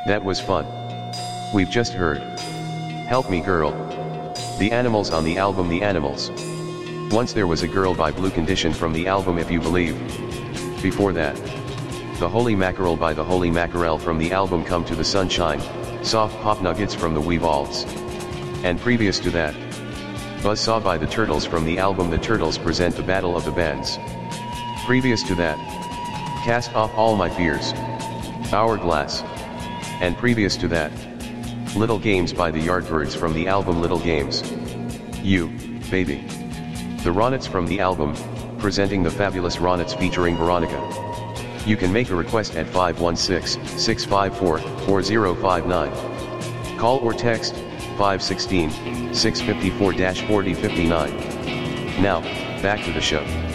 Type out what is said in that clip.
That was fun. We've just heard Help Me Girl. The Animals on the album The Animals. Once There Was a Girl by Blue Condition from the album If You Believe. Before that, The Holy Mackerel by The Holy Mackerel from the album Come to the Sunshine, Soft Pop Nuggets from the Weevalls. And previous to that, Buzzsaw by The Turtles from the album The Turtles Present the Battle of the Bands. Previous to that, Cast Off All My Fears, Hourglass. And previous to that, Little Games by the Yardbirds from the album Little Games. You, Baby. The Ronettes from the album, Presenting the Fabulous Ronettes featuring Veronica. You can make a request at 516-654-4059. Call or text 516-654-4059. Now, back to the show.